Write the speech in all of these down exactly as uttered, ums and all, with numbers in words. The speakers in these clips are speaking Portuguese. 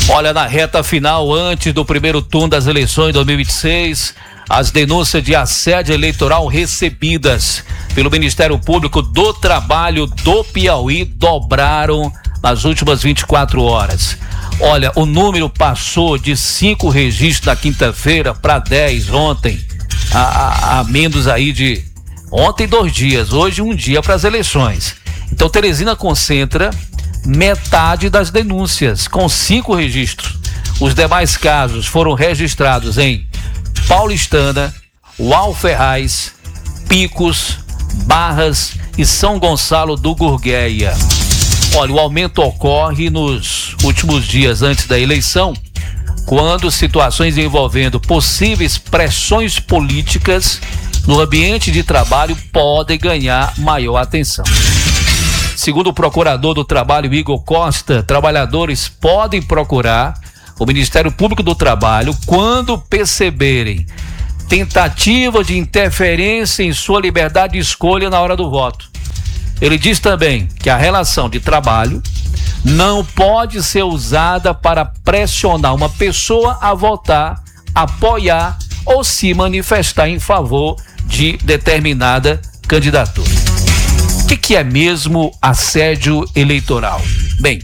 Olha, na reta final, antes do primeiro turno das eleições de dois mil e vinte e seis, as denúncias de assédio eleitoral recebidas pelo Ministério Público do Trabalho do Piauí dobraram nas últimas vinte e quatro horas. Olha, o número passou de cinco registros na quinta-feira para dez ontem, a, a, a menos aí de ontem dois dias, hoje um dia para as eleições. Então Teresina concentra metade das denúncias, com cinco registros. Os demais casos foram registrados em Paulistana, Uau Ferraz, Picos, Barras e São Gonçalo do Gurgueia. Olha, o aumento ocorre nos últimos dias antes da eleição, quando situações envolvendo possíveis pressões políticas no ambiente de trabalho podem ganhar maior atenção. Segundo o procurador do Trabalho, Igor Costa, trabalhadores podem procurar o Ministério Público do Trabalho quando perceberem tentativa de interferência em sua liberdade de escolha na hora do voto. Ele diz também que a relação de trabalho não pode ser usada para pressionar uma pessoa a votar, apoiar ou se manifestar em favor de determinada candidatura. O que, que é mesmo assédio eleitoral? Bem,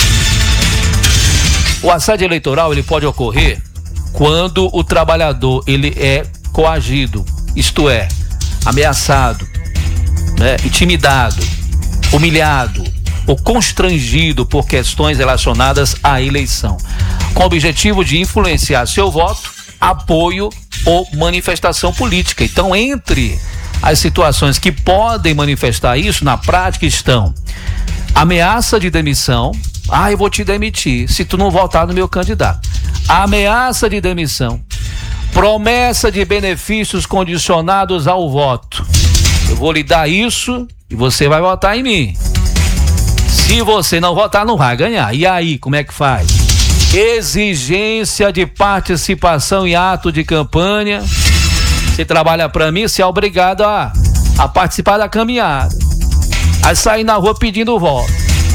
o assédio eleitoral ele pode ocorrer quando o trabalhador ele é coagido, isto é, ameaçado, né, intimidado, humilhado ou constrangido por questões relacionadas à eleição, com o objetivo de influenciar seu voto, apoio ou manifestação política. Então, entre as situações que podem manifestar isso na prática estão ameaça de demissão. Ah, eu vou te demitir se tu não votar no meu candidato. Ameaça de demissão. Promessa de benefícios condicionados ao voto. Eu vou lhe dar isso e você vai votar em mim. Se você não votar, não vai ganhar. E aí, como é que faz? Exigência de participação em ato de campanha. Você trabalha para mim, você é obrigado a, a participar da caminhada. A sair na rua pedindo voto.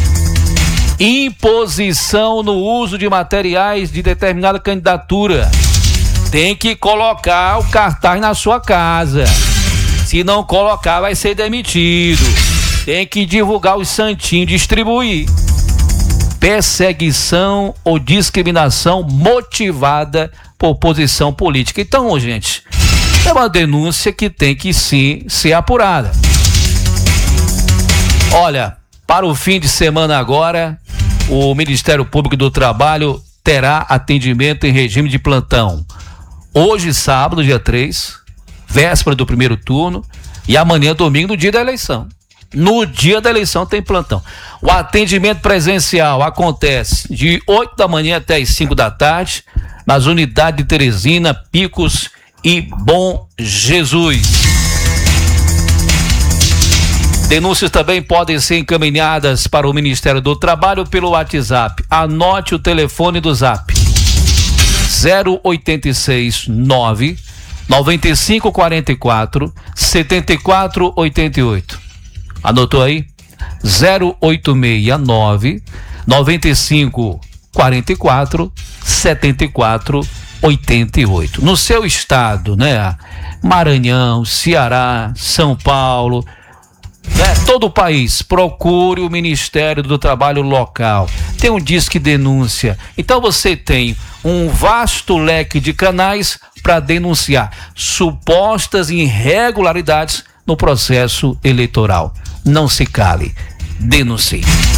Imposição no uso de materiais de determinada candidatura. Tem que colocar o cartaz na sua casa. Se não colocar, vai ser demitido. Tem que divulgar os santinhos, distribuir. Perseguição ou discriminação motivada por posição política. Então, gente, é uma denúncia que tem que sim ser apurada. Olha, para o fim de semana agora, o Ministério Público do Trabalho terá atendimento em regime de plantão. Hoje, sábado, dia três, véspera do primeiro turno, e amanhã, domingo, no dia da eleição. No dia da eleição tem plantão. O atendimento presencial acontece de oito da manhã até as cinco da tarde, nas unidades de Teresina, Picos e Bom Jesus. Denúncias também podem ser encaminhadas para o Ministério do Trabalho pelo WhatsApp. Anote o telefone do Zap: zero oito seis nove nove cinco quatro quatro sete quatro oito oito. Anotou aí? zero oito seis nove nove cinco quatro quatro sete quatro oito oito. No seu estado, né? Maranhão, Ceará, São Paulo, né? Todo o país, procure o Ministério do Trabalho local. Tem um disque denúncia. Então você tem um vasto leque de canais para denunciar supostas irregularidades no processo eleitoral. Não se cale, denuncie.